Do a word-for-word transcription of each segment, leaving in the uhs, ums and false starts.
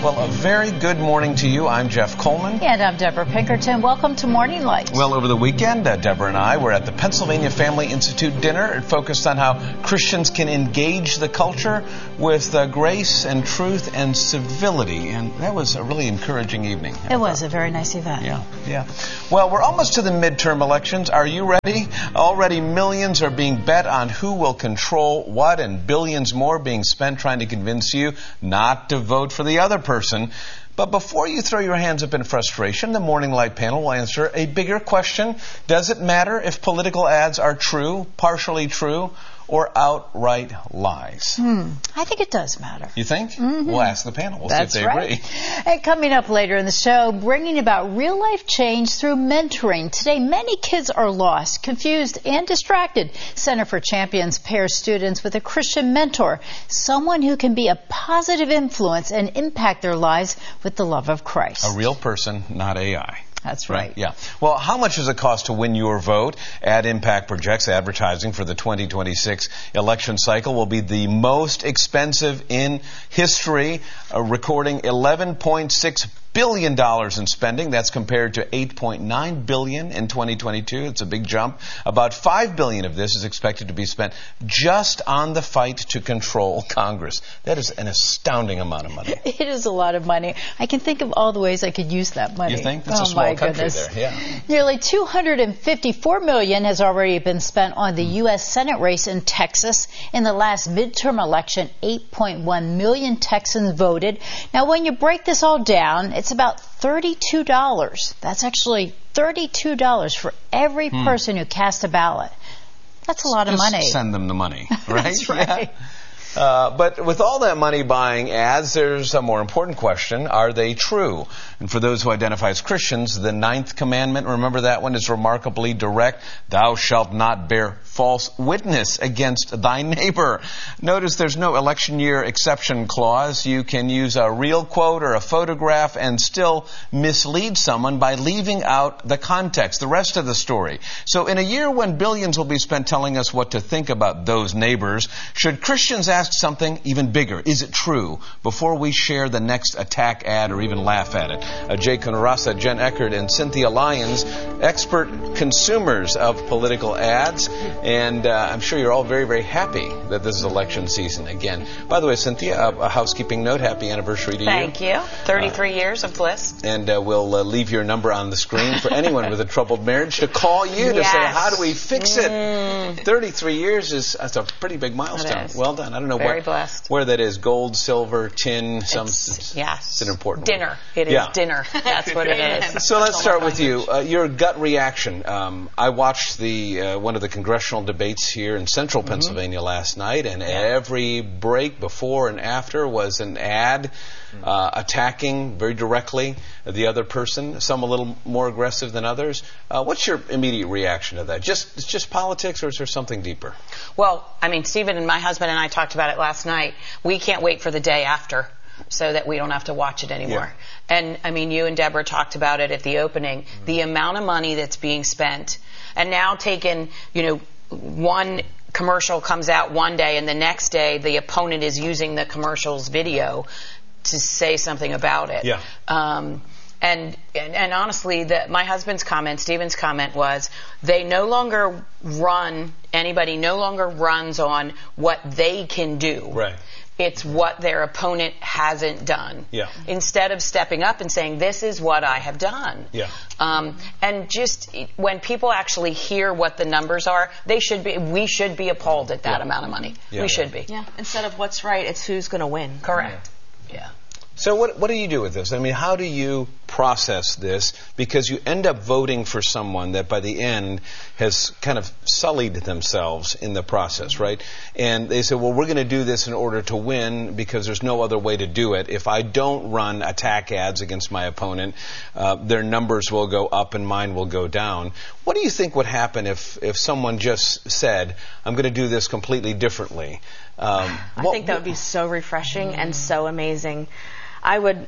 Well, a very good morning to you. I'm Jeff Coleman. And I'm Deborah Pinkerton. Welcome to Morning Light. Well, over the weekend, uh, Deborah and I were at the Pennsylvania Family Institute dinner. It focused on how Christians can engage the culture with uh, grace and truth and civility. And that was a really encouraging evening. It was a very nice event. Yeah, yeah. Well, we're almost to the midterm elections. Are you ready? Already millions are being bet on who will control what, and billions more being spent trying to convince you not to vote for the other person. person. But before you throw your hands up in frustration, the Morning Light panel will answer a bigger question. Does it matter if political ads are true, partially true, or outright lies? Hmm. I think it does matter. You think? Mm-hmm. We'll ask the panel. We'll That's see if they right. agree. And coming up later in the show, bringing about real-life change through mentoring. Today, many kids are lost, confused, and distracted. Center for Champions pairs students with a Christian mentor, someone who can be a positive influence and impact their lives with the love of Christ. A real person, not A I. That's right. right. Yeah. Well, how much does it cost to win your vote? Ad Impact projects advertising for the twenty twenty-six election cycle will be the most expensive in history, uh, recording eleven point six billion dollars in spending. That's compared to eight point nine billion dollars in twenty twenty-two. It's a big jump. About five billion dollars of this is expected to be spent just on the fight to control Congress. That is an astounding amount of money. It is a lot of money. I can think of all the ways I could use that money. You think? That's oh, a small my country goodness. there. Yeah. Nearly two hundred fifty-four million dollars has already been spent on the U S Senate race in Texas. In the last midterm election, eight point one million Texans voted. Now, when you break this all down, it's about thirty-two dollars. That's actually thirty-two dollars for every hmm. person who cast a ballot. That's a lot Just of money. Send them the money, right? That's right. Yeah. Uh, but with all that money buying ads, there's a more important question. Are they true? And for those who identify as Christians, the ninth commandment, remember that one, is remarkably direct. Thou shalt not bear false witness against thy neighbor. Notice there's no election year exception clause. You can use a real quote or a photograph and still mislead someone by leaving out the context, the rest of the story. So in a year when billions will be spent telling us what to think about those neighbors, should Christians ask something even bigger? Is it true? Before we share the next attack ad or even laugh at it. Uh, Jay Kunarasa, Jen Eckert, and Cynthia Lyons, expert consumers of political ads. And uh, I'm sure you're all very, very happy that this is election season again. By the way, Cynthia, a, a housekeeping note. Happy anniversary to Thank you. Thank you. thirty-three uh, years of bliss. And uh, we'll uh, leave your number on the screen for anyone with a troubled marriage to call you to yes. say, how do we fix it? Mm. thirty-three years is that's a pretty big milestone. Well done. I don't know Very what, blessed. where that is. Gold, silver, tin, some. It's, yes. It's an important dinner. One. It is yeah. dinner. That's what it is. So let's start with you. Uh, your gut reaction. Um, I watched the uh, one of the congressional debates here in central mm-hmm. Pennsylvania last night, and yeah. every break before and after was an ad uh, attacking very directly the other person, some a little more aggressive than others. Uh, what's your immediate reaction to that? Just It's just politics, or is there something deeper? Well, I mean, Stephen and my husband and I talked about it last night. We can't wait for the day after so that we don't have to watch it anymore. Yeah. And, I mean, you and Deborah talked about it at the opening. Mm-hmm. The amount of money that's being spent, and now taken, you know, one commercial comes out one day and the next day the opponent is using the commercial's video to say something about it. Yeah. Um, and, and and honestly, the, my husband's comment, Stephen's comment was, they no longer run, anybody no longer runs on what they can do. Right. It's what their opponent hasn't done. Yeah. Instead of stepping up and saying, this is what I have done. Yeah. Um, and just when people actually hear what the numbers are, they should be, we should be appalled at that yeah. amount of money. Yeah. We should be. Yeah. Instead of what's right, it's who's going to win. Correct. Yeah. yeah. So what what do you do with this? I mean, how do you process this? Because you end up voting for someone that by the end has kind of sullied themselves in the process, right? And they say, well, we're going to do this in order to win because there's no other way to do it. If I don't run attack ads against my opponent, uh, their numbers will go up and mine will go down. What do you think would happen if, if someone just said, I'm going to do this completely differently? Um, I what, think that would be so refreshing mm. and so amazing. I would,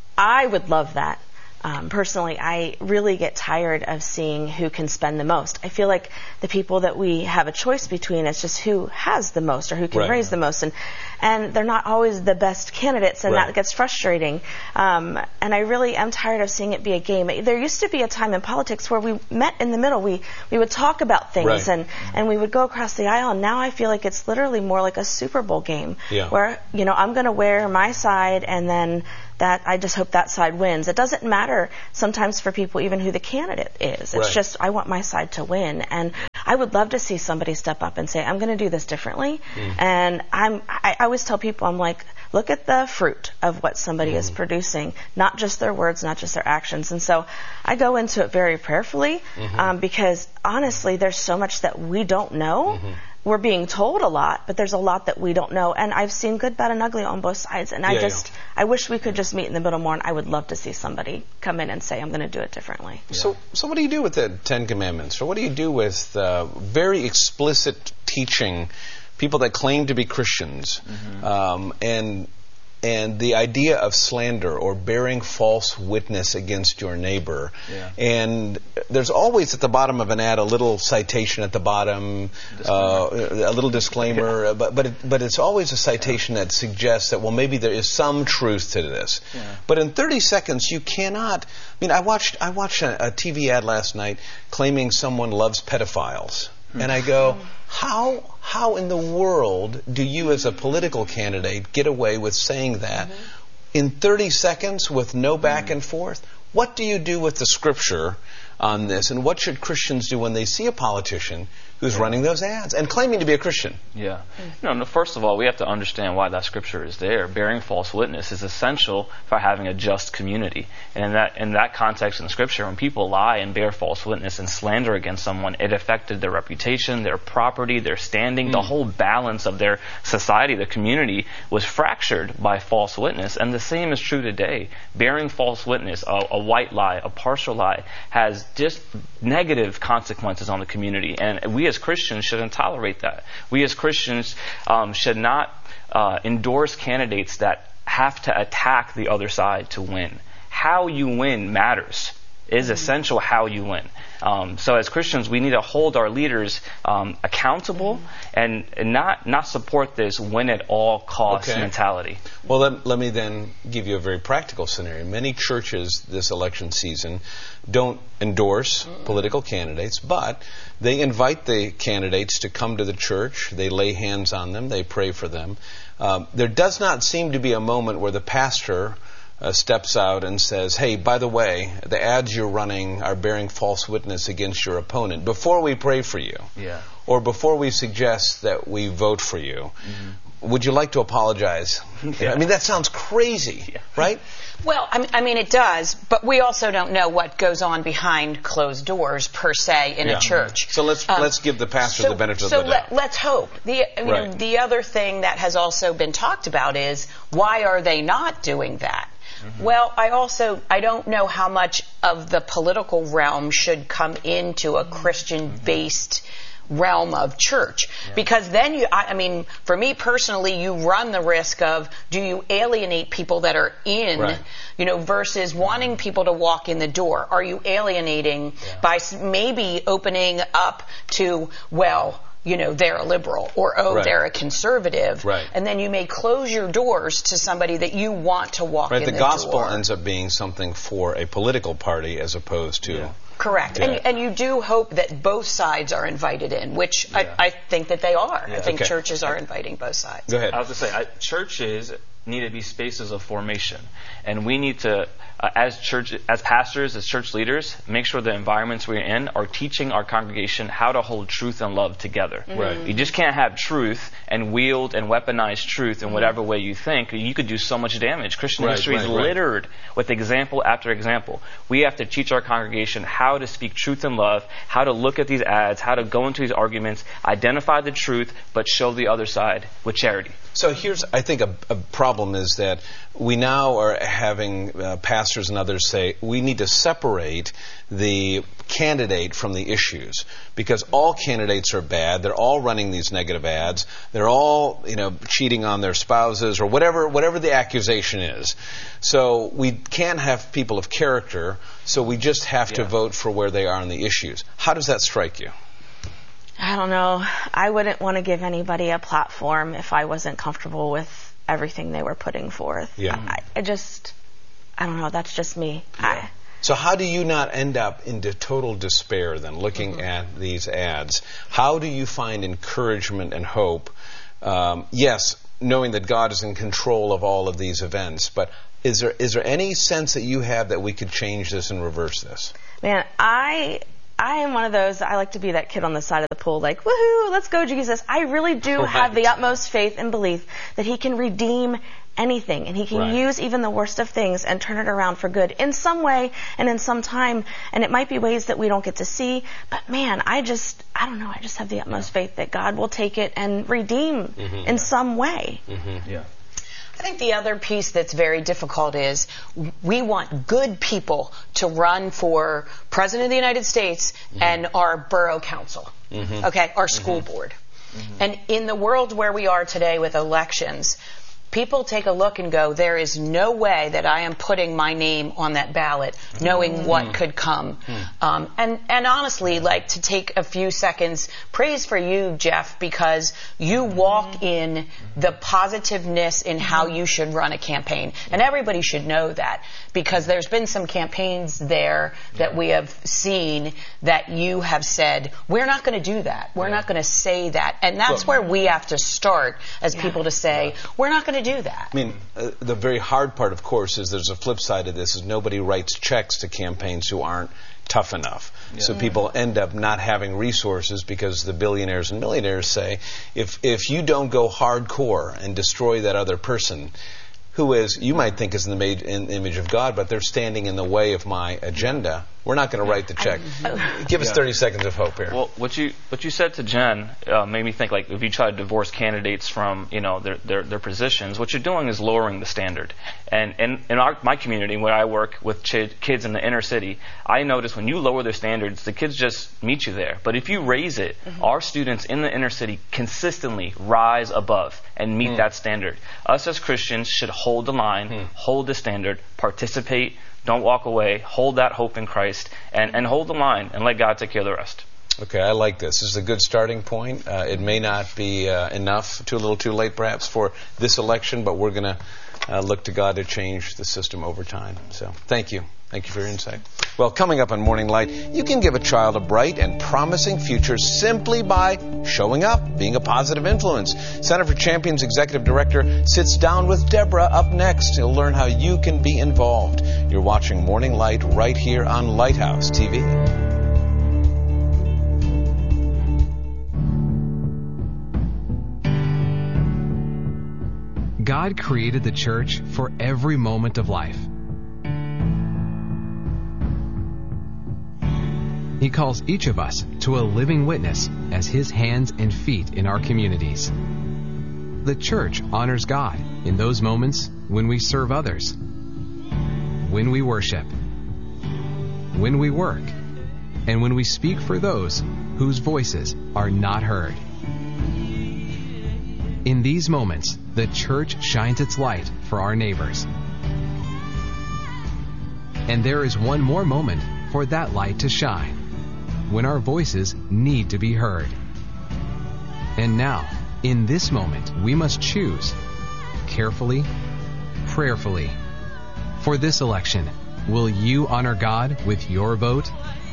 I would love that. Um, personally, I really get tired of seeing who can spend the most. I feel like the people that we have a choice between is just who has the most or who can right. raise the most. And and they're not always the best candidates, and Right. that gets frustrating. Um, and I really am tired of seeing it be a game. There used to be a time in politics where we met in the middle. We we would talk about things, Right. and, and we would go across the aisle. And now I feel like it's literally more like a Super Bowl game, Yeah. where, you know, I'm going to wear my side, and then that I just hope that side wins. It doesn't matter sometimes for people even who the candidate is. It's Right. just I want my side to win, and I would love to see somebody step up and say, I'm going to do this differently. Mm. And I'm I, I always tell people, I'm like, look at the fruit of what somebody Mm. is producing, not just their words, not just their actions. And so I go into it very prayerfully, Mm-hmm. um, because honestly, there's so much that we don't know. Mm-hmm. We're being told a lot, but there's a lot that we don't know. And I've seen good, bad, and ugly on both sides. And I Yeah, just, I wish we could just meet in the middle more. And I would love to see somebody come in and say, I'm going to do it differently. So, so what do you do with the Ten Commandments, or what do you do with uh, very explicit teaching, people that claim to be Christians, Mm-hmm. um, and and the idea of slander or bearing false witness against your neighbor? Yeah. And there's always at the bottom of an ad a little citation at the bottom, uh, a little disclaimer, Yeah. but but it, but it's always a citation that suggests that, well, maybe there is some truth to this. Yeah. But in thirty seconds, you cannot. I mean, I watched I watched a, a T V ad last night claiming someone loves pedophiles, and I go, how how in the world do you, as a political candidate, get away with saying that in thirty seconds with no back and forth? What do you do with the scripture on this, and what should Christians do when they see a politician who's running those ads and claiming to be a Christian? Yeah. No, no, first of all, we have to understand why that scripture is there. Bearing false witness is essential for having a just community. And in that in that context in the scripture, when people lie and bear false witness and slander against someone, it affected their reputation, their property, their standing, the whole balance of their society, the community was fractured by false witness. And the same is true today. Bearing false witness, a, a white lie, a partial lie, has just negative consequences on the community. And we as Christians shouldn't tolerate that. We as Christians um, should not uh, endorse candidates that have to attack the other side to win. How you win matters. It is essential how you win. Um, so as Christians, we need to hold our leaders um, accountable and, and not not support this win at all costs Okay. mentality. Well, let, let me then give you a very practical scenario. Many churches this election season don't endorse political candidates, but they invite the candidates to come to the church. They lay hands on them. They pray for them. Um, there does not seem to be a moment where the pastor uh, steps out and says, hey, by the way, the ads you're running are bearing false witness against your opponent. Before we pray for you, Yeah. or before we suggest that we vote for you, Mm-hmm. would you like to apologize? Yeah. I mean, that sounds crazy, Yeah. right? Well, I mean, I mean, it does, but we also don't know what goes on behind closed doors per se in Yeah. a church. So let's Um, let's give the pastor so, the benefit so of the doubt. let, let's hope. The I mean, Right. the other thing that has also been talked about is why are they not doing that? Mm-hmm. Well, I also I don't know how much of the political realm should come into a Christian-based realm of church, because then you I, I mean for me personally, you run the risk of, do you alienate people that are in, Right. you know, versus wanting people to walk in the door? Are you alienating by s- maybe opening up to, well, you know, they're a liberal, or oh, Right. they're a conservative, Right. and then you may close your doors to somebody that you want to walk Right, in the the gospel door. ends up being something for a political party as opposed to. Yeah. Correct. Yeah. And, and you do hope that both sides are invited in, which Yeah. I, I think that they are. I Yeah. think Okay. churches are inviting both sides. Go ahead. I was to say, I, churches need to be spaces of formation, and we need to, uh, as church, as pastors, as church leaders, make sure the environments we're in are teaching our congregation how to hold truth and love together. Right. You just can't have truth and wield and weaponize truth in whatever way you think. You could do so much damage. Christian Right, history is right, right. littered with example after example. We have to teach our congregation how to speak truth and love, how to look at these ads, how to go into these arguments, identify the truth, but show the other side with charity. So here's, I think, a, a problem is that we now are having uh, pastors and others say we need to separate the candidate from the issues, because all candidates are bad. They're all running these negative ads. They're all, you know, cheating on their spouses or whatever, whatever the accusation is. So we can't have people of character. So we just have to Yeah. vote for where they are on the issues. How does that strike you? I don't know. I wouldn't want to give anybody a platform if I wasn't comfortable with everything they were putting forth. Yeah. I, I just, I don't know. That's just me. Yeah. I, So how do you not end up into total despair then, looking mm-hmm. at these ads? How do you find encouragement and hope? Um, yes, knowing that God is in control of all of these events, but is there is there any sense that you have that we could change this and reverse this? Man, I I am one of those, I like to be that kid on the side of the pool, like, woohoo, let's go, Jesus. I really do right. have the utmost faith and belief that he can redeem anything, and he can right. use even the worst of things and turn it around for good in some way and in some time. And it might be ways that we don't get to see, but man, I just, I don't know, I just have the utmost faith that God will take it and redeem mm-hmm. in some way. Mm-hmm. Yeah. I think the other piece that's very difficult is we want good people to run for President of the United States mm-hmm. and our borough council, mm-hmm. okay, our school mm-hmm. board. Mm-hmm. And in the world where we are today with elections, people take a look and go, there is no way that I am putting my name on that ballot knowing mm-hmm. what could come. Mm-hmm. Um, and, and honestly, like to take a few seconds, praise for you, Jeff, because you walk in the positiveness in how you should run a campaign. And everybody should know that, because there's been some campaigns there that we have seen that you have said, we're not going to do that. We're yeah. not going to say that. And that's well, where we have to start as yeah. people to say, yeah. we're not going to do that. I mean, uh, the very hard part, of course, is there's a flip side of this, is nobody writes checks to campaigns who aren't tough enough. Yeah. So people end up not having resources because the billionaires and millionaires say, if if you don't go hardcore and destroy that other person, who is, you might think is in the made, in image of God, but they're standing in the way of my agenda, we're not going to write the check. Give us yeah. thirty seconds of hope here. Well, what you what you said to Jen uh, made me think, like, if you try to divorce candidates from, you know, their their, their positions, what you're doing is lowering the standard. And in, in our, my community, where I work with ch- kids in the inner city, I notice when you lower their standards, the kids just meet you there. But if you raise it, mm-hmm. our students in the inner city consistently rise above and meet mm. that standard. Us as Christians should hold the line, mm. hold the standard, participate. Don't walk away. Hold that hope in Christ and, and hold the line and let God take care of the rest. Okay, I like this. This is a good starting point. Uh, it may not be uh, enough, too little too late perhaps, for this election, but we're going to uh, look to God to change the system over time. So thank you. Thank you for your insight. Well, coming up on Morning Light, you can give a child a bright and promising future simply by showing up, being a positive influence. Center for Champions Executive Director sits down with Deborah up next. You'll learn how you can be involved. You're watching Morning Light right here on Lighthouse T V. God created the church for every moment of life. He calls each of us to a living witness as His hands and feet in our communities. The church honors God in those moments when we serve others, when we worship, when we work, and when we speak for those whose voices are not heard. In these moments, the church shines its light for our neighbors. And there is one more moment for that light to shine, when our voices need to be heard. And now, in this moment, we must choose carefully, prayerfully. For this election, will you honor God with your vote?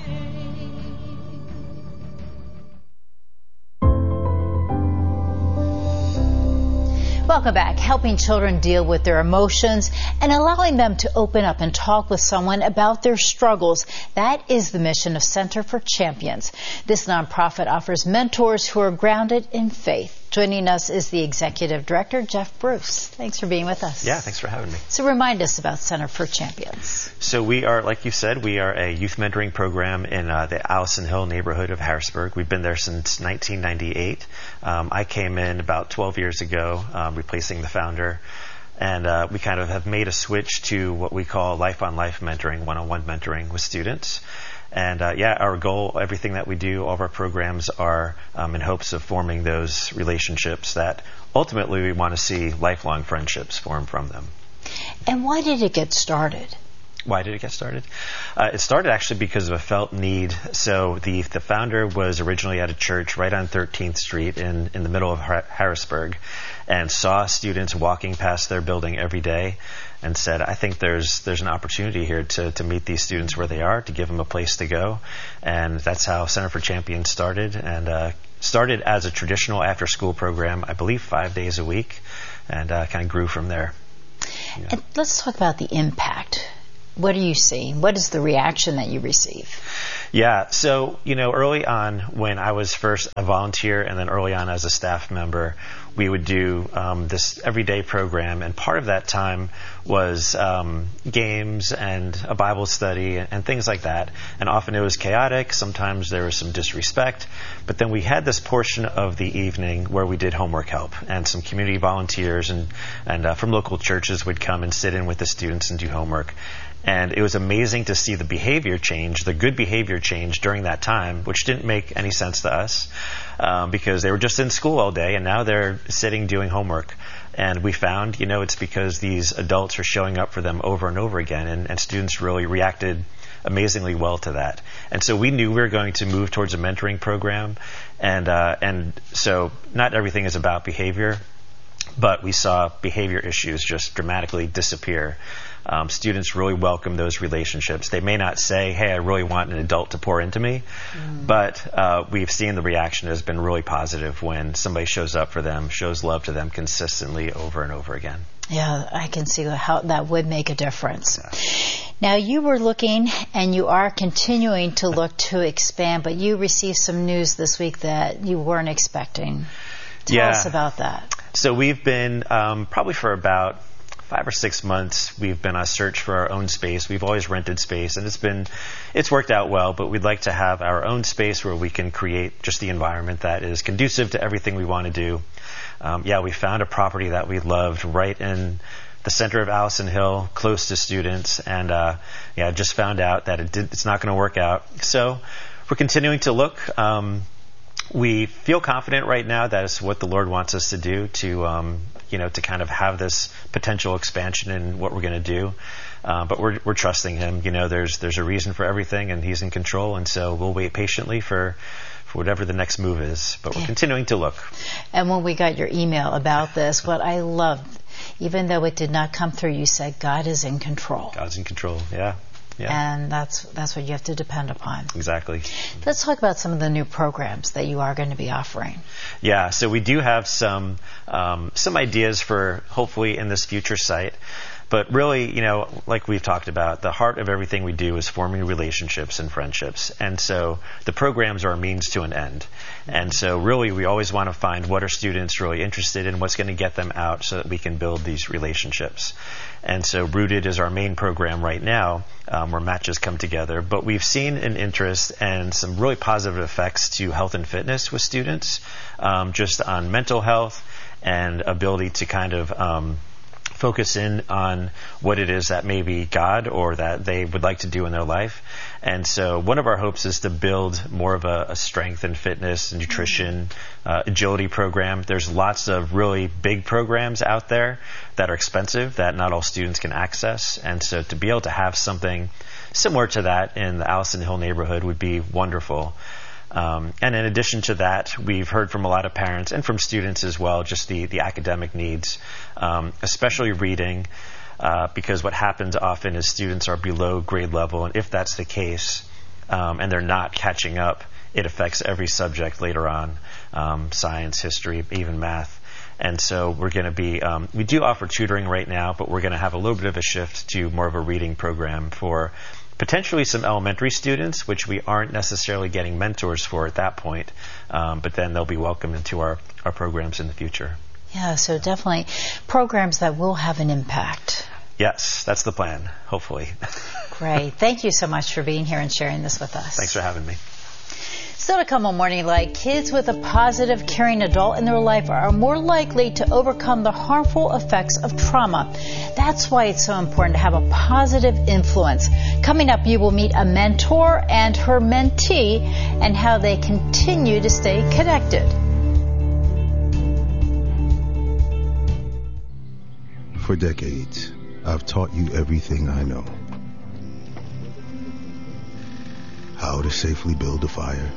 Welcome back. Helping children deal with their emotions and allowing them to open up and talk with someone about their struggles. That is the mission of Center for Champions. This nonprofit offers mentors who are grounded in faith. Joining us is the Executive Director, Jeff Bruce. Thanks for being with us. Yeah, thanks for having me. So remind us about Center for Champions. So we are, like you said, we are a youth mentoring program in uh, the Allison Hill neighborhood of Harrisburg. We've been there since nineteen ninety-eight. Um, I came in about twelve years ago, um, replacing the founder. And uh, we kind of have made a switch to what we call life-on-life mentoring, one-on-one mentoring with students. And uh, yeah, our goal, everything that we do, all of our programs are um, in hopes of forming those relationships that ultimately we want to see lifelong friendships form from them. And why did it get started? Why did it get started? Uh, it started actually because of a felt need. So the the founder was originally at a church right on thirteenth Street in, in the middle of Har- Harrisburg, and saw students walking past their building every day, and said, I think there's there's an opportunity here to, to meet these students where they are, to give them a place to go. And that's how Center for Champions started, and uh, started as a traditional after-school program, I believe five days a week, and uh, kind of grew from there. Yeah. And let's talk about the impact. What do you see? What is the reaction that you receive? Yeah, so, you know, early on when I was first a volunteer and then early on as a staff member, we would do um, this everyday program, and part of that time was um, games and a Bible study and, and things like that. And often it was chaotic. Sometimes there was some disrespect. But then we had this portion of the evening where we did homework help, and some community volunteers and, and uh, from local churches would come and sit in with the students and do homework. And it was amazing to see the behavior change, the good behavior change during that time, which didn't make any sense to us um, because they were just in school all day, and now they're sitting doing homework. And we found, you know, it's because these adults are showing up for them over and over again, and, and students really reacted amazingly well to that. And so we knew we were going to move towards a mentoring program, and uh, and so not everything is about behavior, but we saw behavior issues just dramatically disappear. Um, students really welcome those relationships. They may not say, hey, I really want an adult to pour into me, mm. but uh, we've seen the reaction has been really positive when somebody shows up for them, shows love to them consistently over and over again. Yeah, I can see how that would make a difference. Yeah. Now, you were looking, and you are continuing to look to expand, but you received some news this week that you weren't expecting. Tell yeah. us about that. So we've been, um, probably for about five or six months, we've been on a search for our own space. We've always rented space, and it's been, it's worked out well, but we'd like to have our own space where we can create just the environment that is conducive to everything we want to do. Um, yeah, we found a property that we loved right in the center of Allison Hill, close to students, and uh, yeah, just found out that it did, it's not going to work out. So we're continuing to look. Um, we feel confident right now that it's what the Lord wants us to do, to um, you know, to kind of have this potential expansion in what we're going to do. Uh, but we're we're trusting Him. You know, there's there's a reason for everything, and He's in control, and so we'll wait patiently for for whatever the next move is. But we're continuing to look. And when we got your email about this, what I loved, even though it did not come through, you said God is in control. God's in control. Yeah. Yeah. And that's that's what you have to depend upon. Exactly. Let's talk about some of the new programs that you are going to be offering. Yeah, so we do have some um, some ideas for hopefully in this future site. But really, you know, like we've talked about, the heart of everything we do is forming relationships and friendships. And so the programs are a means to an end. And so really we always want to find what are students really interested in, what's going to get them out so that we can build these relationships. And so Rooted is our main program right now, um, where matches come together. But we've seen an interest and some really positive effects to health and fitness with students, um, just on mental health and ability to kind of um, focus in on what it is that maybe God or that they would like to do in their life. And so one of our hopes is to build more of a, a strength and fitness and nutrition uh, agility program. There's lots of really big programs out there that are expensive that not all students can access. And so to be able to have something similar to that in the Allison Hill neighborhood would be wonderful. Um, and in addition to that, we've heard from a lot of parents and from students as well, just the, the academic needs, um, especially reading, uh, because what happens often is students are below grade level, and if that's the case, um, and they're not catching up, it affects every subject later on, um, science, history, even math. And so we're going to be, um, we do offer tutoring right now, but we're going to have a little bit of a shift to more of a reading program for potentially some elementary students, which we aren't necessarily getting mentors for at that point, um, but then they'll be welcomed into our, our programs in the future. Yeah, so definitely programs that will have an impact. Yes, that's the plan, hopefully. Great. Thank you so much for being here and sharing this with us. Thanks for having me. Still to come on Morning Light, kids with a positive, caring adult in their life are more likely to overcome the harmful effects of trauma. That's why it's so important to have a positive influence. Coming up, you will meet a mentor and her mentee and how they continue to stay connected. For decades, I've taught you everything I know. how to safely build a fire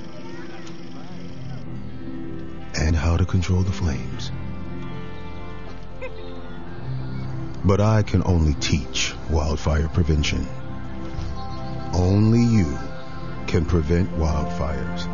and how to control the flames. But I can only teach wildfire prevention. Only you can prevent wildfires.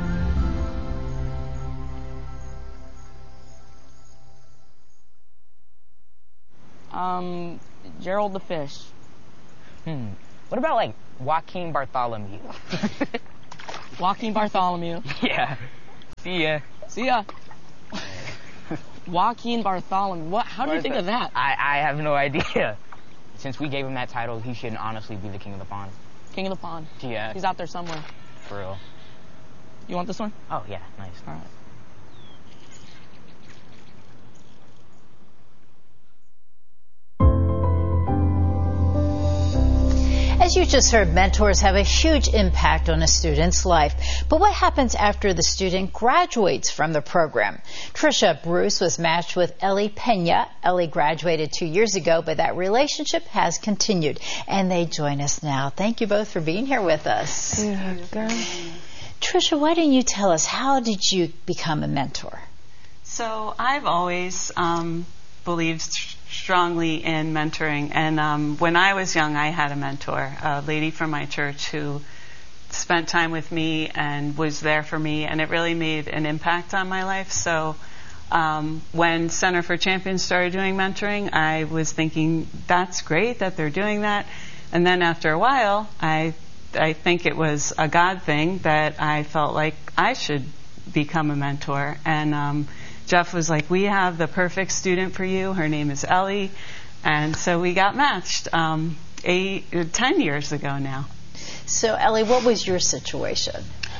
Um, Gerald the Fish. Hmm. What about, like, Joaquin Bartholomew? Joaquin Bartholomew. Yeah. See ya. See ya. Joaquin Bartholomew. What? How do you think of that? I, I have no idea. Since we gave him that title, he should honestly be the king of the pond. King of the pond. Yeah. He's out there somewhere. For real. You want this one? Oh, yeah. Nice. All right. As you just heard, mentors have a huge impact on a student's life. But what happens after the student graduates from the program? Trisha Bruce was matched with Ellie Pena. Ellie graduated two years ago, but that relationship has continued. And they join us now. Thank you both for being here with us. Mm-hmm. Trisha, why don't you tell us, how did you become a mentor? So I've always um, believed strongly in mentoring. And um, when I was young, I had a mentor, a lady from my church who spent time with me and was there for me, and it really made an impact on my life. So um, when Center for Champions started doing mentoring, I was thinking, that's great that they're doing that. And then after a while, I I think it was a God thing that I felt like I should become a mentor. And um, Jeff was like, we have the perfect student for you. Her name is Ellie. And so we got matched um, eight, ten years ago now. So, Ellie, what was your situation?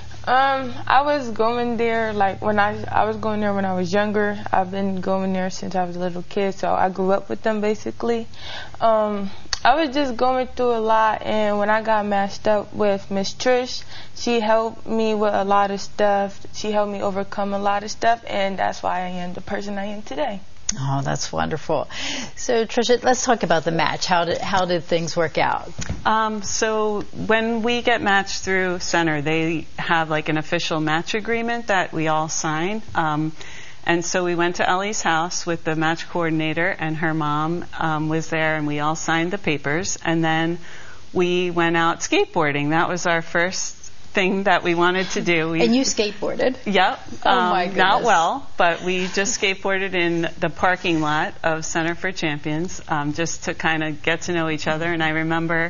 Um, I was going there, like, when I, I was going there when I was younger. I've been going there since I was a little kid, so I grew up with them, basically. Um, I was just going through a lot, and when I got matched up with Miss Trish, she helped me with a lot of stuff. She helped me overcome a lot of stuff, and that's why I am the person I am today. Oh, that's wonderful. So, Trisha, let's talk about the match. How did how did things work out? Um, so when we get matched through Center, they have like an official match agreement that we all sign. Um, and so we went to Ellie's house with the match coordinator, and her mom um, was there, and we all signed the papers. And then we went out skateboarding. That was our first thing that we wanted to do. We, and you skateboarded? Yep. Oh, um, my goodness. Not well, but we just skateboarded in the parking lot of Center for Champions um, just to kind of get to know each other. And I remember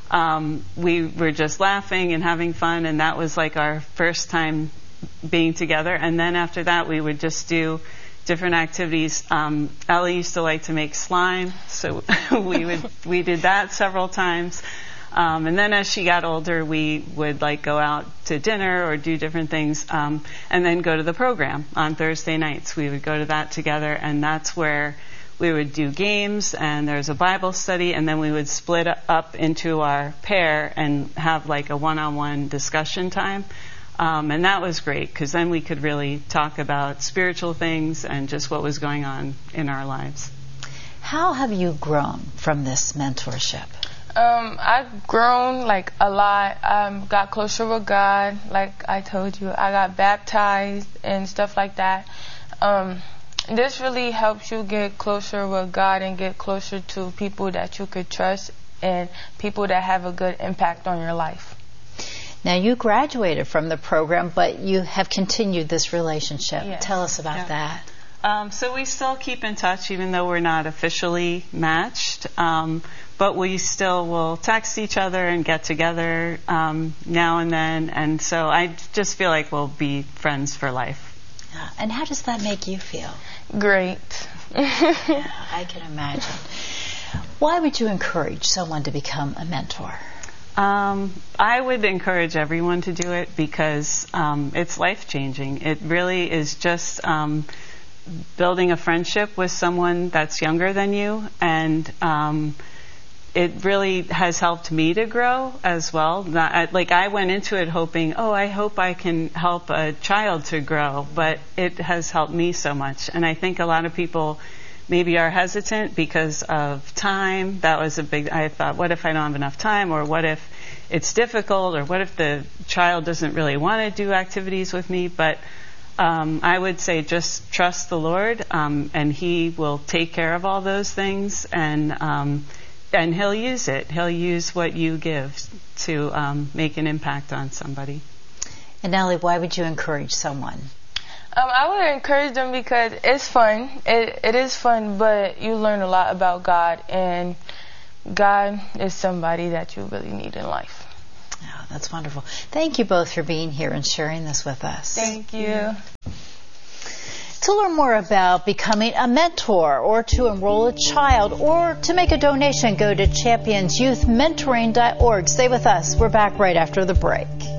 um, we were just laughing and having fun, and that was like our first time being together. And then after that, we would just do different activities. Um, Ellie used to like to make slime, so we would we did that several times. Um, and then as she got older, we would like go out to dinner or do different things, um, and then go to the program on Thursday nights. We would go to that together, and that's where we would do games, and there's a Bible study, and then we would split up into our pair and have like a one-on-one discussion time. Um, and that was great, because then we could really talk about spiritual things and just what was going on in our lives. How have you grown from this mentorship? Um, I've grown like a lot. Um, got closer with God, like I told you. I got baptized and stuff like that. Um, this really helps you get closer with God and get closer to people that you could trust and people that have a good impact on your life. Now, you graduated from the program, but you have continued this relationship. Yes. Tell us about Yeah. that. Um, so we still keep in touch, even though we're not officially matched. Um, but we still will text each other and get together um, now and then. And so I just feel like we'll be friends for life. And how does that make you feel? Great. Yeah, I can imagine. Why would you encourage someone to become a mentor? Um, I would encourage everyone to do it because um, it's life-changing. It really is just um, building a friendship with someone that's younger than you, and um, it really has helped me to grow as well. Not, like I went into it hoping, oh, I hope I can help a child to grow, but it has helped me so much. And I think a lot of people maybe are hesitant because of time. That was a big, I thought, what if I don't have enough time? Or what if it's difficult, or what if the child doesn't really want to do activities with me? But um, I would say just trust the Lord, um, and He will take care of all those things, and um, and He'll use it. He'll use what you give to um, make an impact on somebody. And Nellie, why would you encourage someone? Um, I would encourage them because it's fun. It, it is fun, but you learn a lot about God, and God is somebody that you really need in life. Oh, that's wonderful. Thank you both for being here and sharing this with us. Thank you. To learn more about becoming a mentor, or to enroll a child, or to make a donation, go to champions youth mentoring dot org. Stay with us. We're back right after the break.